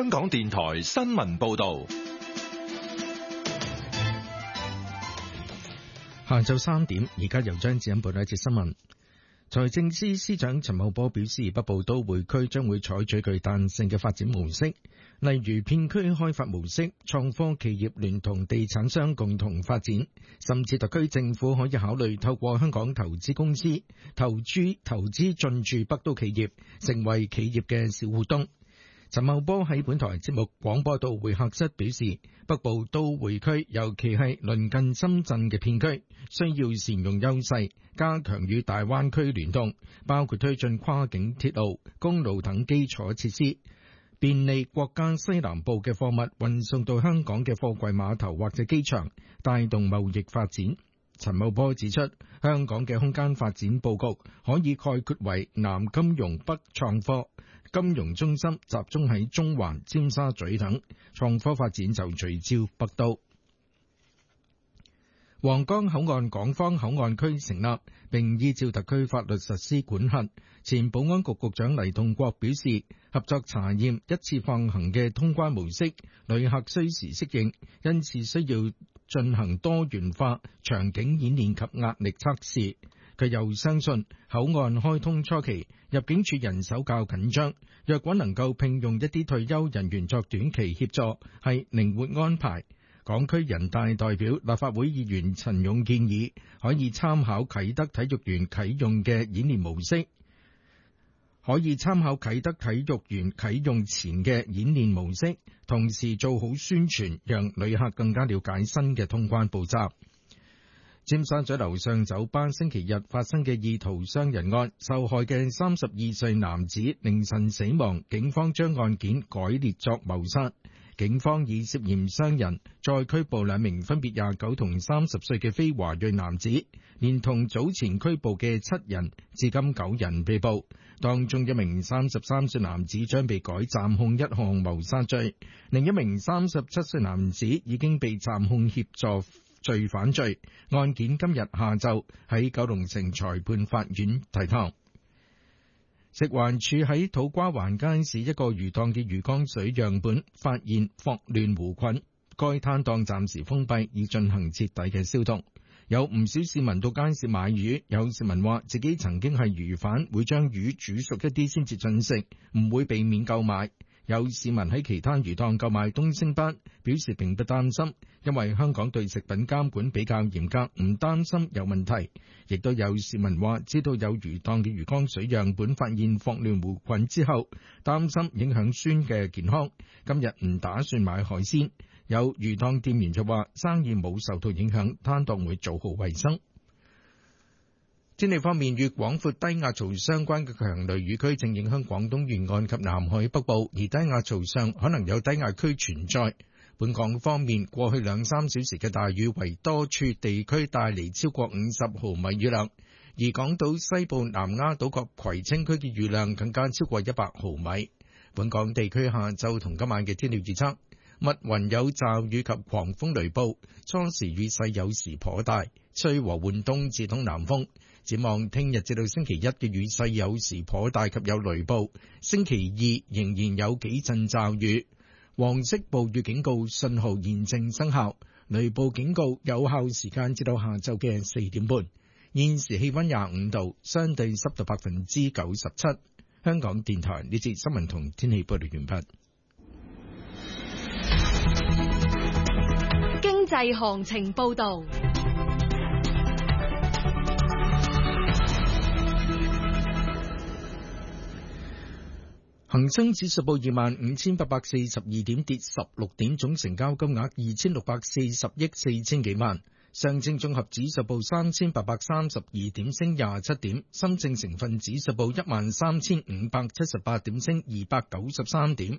香港電台新聞報道。 下晝3點，而家由張子欣報道一節新聞。財政司司長陳茂波表示，北部都會區將會採取具彈性嘅發展模式，例如片區開發模式，創科企業聯同地產商共同發展，甚至特區政府可以考慮透過香港投資公司投資進駐北都企業，成為企業嘅小股東。陳茂波喺本台節目廣播道會客室表示，北部都會區尤其係鄰近深圳嘅片區，需要善用優勢，加強與大灣區聯動，包括推進跨境鐵路、公路等基礎設施，便利國家西南部嘅貨物運送到香港嘅貨櫃碼頭或者機場，帶動貿易發展。陳茂波指出，香港嘅空間發展佈局可以概括為南金融、北創科，金融中心集中喺中環、尖沙咀等，創科發展就聚焦北都。皇崗口岸港方口岸區成立，並依照特區法律實施管轄。前保安局局長黎棟國表示，合作查驗一次放行嘅通關模式，旅客需時適應，因此需要進行多元化場景演練及壓力測試。佢又相信口岸開通初期，入境處人手較緊張，若果能夠聘用一啲退休人員作短期協助，係靈活安排。港區人大代表、立法會議員陳勇建議，可以參考啟德體育園啟用嘅演練模式，啟用前嘅演練模式，同時做好宣傳，讓旅客更加了解新嘅通關步驟。尖沙咀樓上酒吧星期日發生嘅意圖傷人案，受害嘅32歲男子凌晨死亡，警方將案件改列作謀殺。警方以涉嫌傷人再拘捕2名分別29同30歲嘅非華裔男子，連同早前拘捕嘅7人，至今9人被捕。當中一名33歲男子將被改暫控一項謀殺罪，另一名37歲男子已經被暫控協助罪犯罪。案件今日下晝喺九龍城裁判法院提堂。食環署喺土瓜灣街市一個魚檔嘅魚缸水樣本發現霍亂弧菌，該攤檔暫時封閉，以進行徹底嘅消毒。有唔少市民到街市買魚，有市民話自己曾經係魚販，會將魚煮熟一啲先至進食，唔會避免購買。有市民喺其他魚檔購買東星斑，表示並不擔心，因為香港對食品監管比較嚴格，唔擔心有問題。亦都有市民話知道有魚檔嘅魚缸水樣本發現霍亂弧菌之後，擔心影響孫嘅健康，今日唔打算買海鮮。有魚檔店員就話生意冇受到影響，攤檔會做好衛生。天氣方面，與廣闊低壓槽相關嘅強雷雨區正影響廣東沿岸及南海北部，而低壓槽上可能有低壓區存在。本港方面，過去2-3小時嘅大雨為多處地區帶嚟超過50毫米雨量，而港島西部、南丫島及葵青區嘅雨量更加超過100毫米。本港地區下晝同今晚嘅天氣預測，密雲有驟雨及狂風雷暴，初時雨勢有時頗大，吹和緩東至東南風。展望聽日至到星期一嘅雨勢有時頗大及有雷暴，星期2仍然有幾陣驟雨。黃色暴雨警告信號現正生效，雷暴警告有效時間至到下晝嘅4點半。現時氣溫25度，相對濕度97%。香港電台呢節新聞同天氣報道完畢。 經濟行情報道。 恒生指數報25,842點，跌16點，總成交金額2,640億4千幾萬。上證綜合指數報3,832點，升27點。深證成分指數報13,578點，升293點。